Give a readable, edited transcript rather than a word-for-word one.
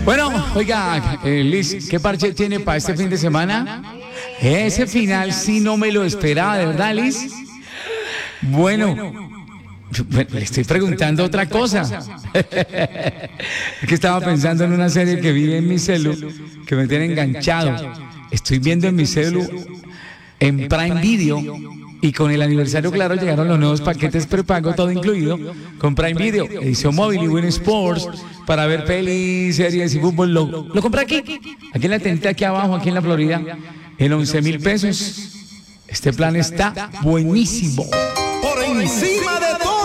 Bueno, oiga, Liz, ¿qué parche tiene para este fin de semana? Ese final sí no me lo esperaba, ¿de verdad, Liz? Bueno, le estoy preguntando otra cosa. Es que estaba pensando en una serie que vi en mi celu, que me tiene enganchado. Estoy viendo en mi celu, en Prime Video, y con el aniversario, claro, llegaron los nuevos paquetes prepago, todo incluido, con Prime Video, edición móvil y Win Sports, para ver pelis, series y fútbol. Lo compré aquí en la tiendita aquí abajo, aquí en la Florida, en 11,000 pesos. Este plan está buenísimo. Por encima de todo.